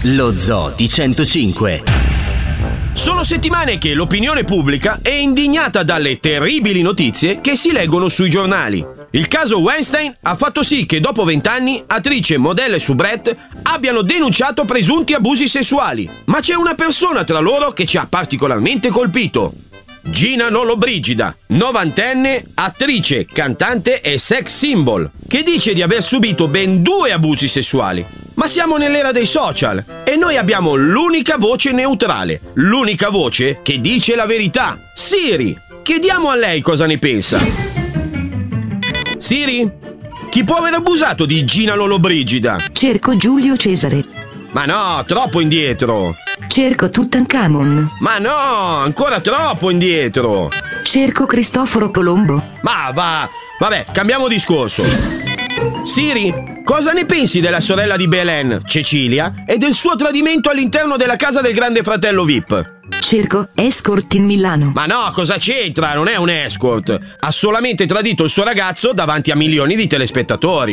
Lo Zoo di 105. Sono settimane che l'opinione pubblica è indignata dalle terribili notizie che si leggono sui giornali. Il caso Weinstein ha fatto sì che dopo 20 anni attrice, modella e soubrette abbiano denunciato presunti abusi sessuali. Ma c'è una persona tra loro che ci ha particolarmente colpito. Gina Lollobrigida, 90enne, attrice, cantante e sex symbol, che dice di aver subito ben 2 abusi sessuali. Ma siamo nell'era dei social e noi abbiamo l'unica voce neutrale, l'unica voce che dice la verità. Siri, chiediamo a lei cosa ne pensa. Siri, chi può aver abusato di Gina Lollobrigida? Cerco Giulio Cesare. Ma no, troppo indietro. Cerco Tutankhamon. Ma no, ancora troppo indietro. Cerco Cristoforo Colombo. Ma va, vabbè, cambiamo discorso. Siri, cosa ne pensi della sorella di Belen, Cecilia, e del suo tradimento all'interno della casa del grande fratello VIP? Cerco escort in Milano. Ma no, cosa c'entra? Non è un escort. Ha solamente tradito il suo ragazzo davanti a milioni di telespettatori.